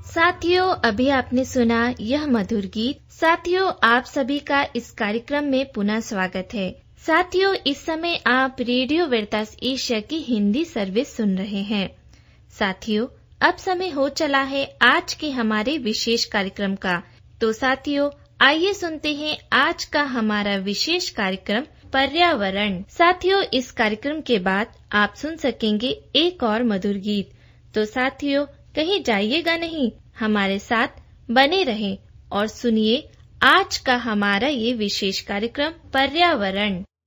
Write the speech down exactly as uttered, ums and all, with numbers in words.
साथियों, अभी आपने सुना यह मधुर गीत। साथियों, आप सभी का इस कार्यक्रम में पुनः स्वागत है। साथियों, इस समय आप रेडियो वेरतास एशिया की हिंदी सर्विस सुन रहे हैं। साथियों, अब समय हो चला है आज के हमारे विशेष कार्यक्रम का। तो साथियों, आइए सुनते हैं आज का हमारा विशेष कार्यक्रम पर्यावरण। साथियों, इस कार्यक्रम के बाद आप सुन सकेंगे एक और मधुर गीत। तो साथियों, कहीं जाइएगा नहीं, हमारे साथ बने रहें और सुनिए आज का हमारा ये विशेष कार्यक्रम पर्यावरण।